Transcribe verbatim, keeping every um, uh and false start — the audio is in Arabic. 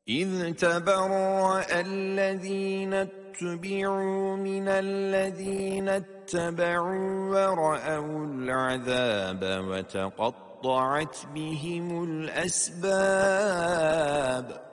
إذ تبرأ الذين اتبعوا من الذين اتبعوا ورأوا العذاب وتقطعت بهم الأسباب